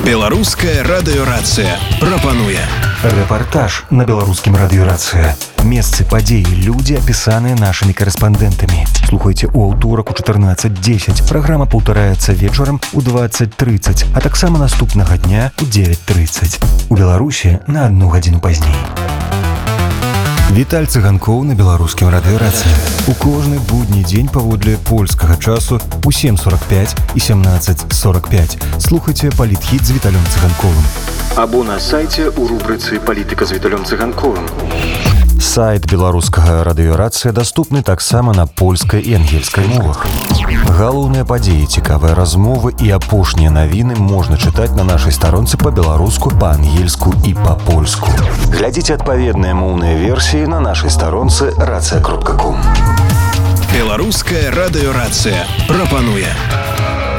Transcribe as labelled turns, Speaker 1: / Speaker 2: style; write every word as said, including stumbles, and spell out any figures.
Speaker 1: Беларуская радыёрацыя прапануе
Speaker 2: рэпартаж на беларускім радыёрацыя. Месцы, падзеі, людзі, апісаныя нашымі корэспандэнтамі. Слухайце ў аўторак у чатырнаццаць дзесяць. Праграма паўтараецца вечарам у дваццаць трыццаць, а таксама наступнага дня у дзевяць трыццаць. У Беларусі на адну гадзіну пазней. Віталь Цыганкоў на беларускім радыёрацыі. У кожны будні дзень паводле польскага часу у сем сорок пять і семнадцать сорок пять. Слухайце палітхіт з Віталем Цыганковым.
Speaker 3: Або на сайце у рубрыцы «Палітыка з Віталем Цыганковым».
Speaker 2: Сайт беларускага радыёрацыя даступны таксама на польскай і ангельскай мовах. Галоўныя падзеі, цікавыя размовы і апошнія навіны можна чытаць на нашай старонцы па-беларуску, па-ангельску і па-польску. Глядзіце адпаведныя моўныя версіі на нашай старонцы рацыя кропка ком.
Speaker 1: Беларуская радыёрацыя прапануе